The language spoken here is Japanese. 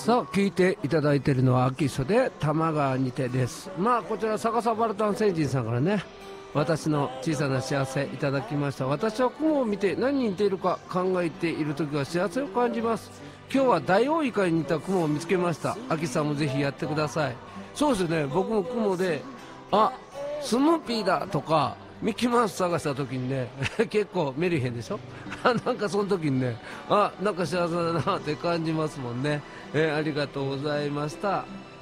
さあ聞いていただいているのは秋磯で玉川にてです。こちら逆さバルタン星人さんからね、私の小さな幸せいただきました。私は雲を見て何に似ているか考えている時は幸せを感じます。今日はダイオウイカに似た雲を見つけました。秋さんもぜひやってください。そうですね、僕も雲でスヌーピーだとかミッキーマウス探した時にね結構メリヘンでしょなんかその時にね、なんか幸せだなって感じますもんね。ありがとうございました。